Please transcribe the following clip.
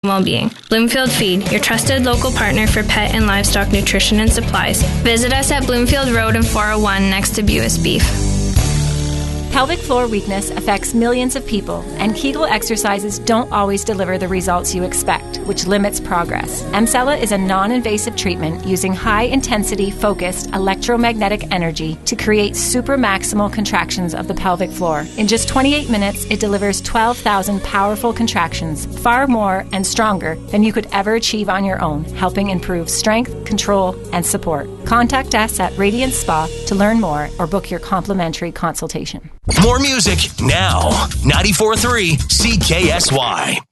well-being. Bloomfield Feed, your trusted local partner for pet and livestock nutrition and supplies. Visit us at Bloomfield Road and 401 next to Buis Beef. Pelvic floor weakness affects millions of people, and Kegel exercises don't always deliver the results you expect, which limits progress. Emsella is a non-invasive treatment using high-intensity, focused electromagnetic energy to create supramaximal contractions of the pelvic floor. In just 28 minutes, it delivers 12,000 powerful contractions, far more and stronger than you could ever achieve on your own, helping improve strength, control, and support. Contact us at Radiant Spa to learn more or book your complimentary consultation. More music now. 94.3 CKSY.